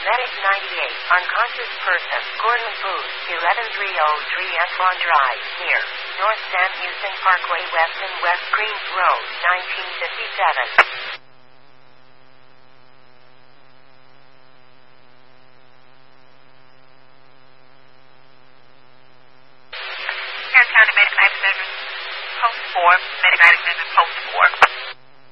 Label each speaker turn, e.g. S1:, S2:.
S1: Medic 98, unconscious person, Gordon Booth, 11303 Antoine Drive, near North Sam Houston Parkway West and West Greens Road, 1957.
S2: County Medic 97, Post 4, Medic 97, Post 4.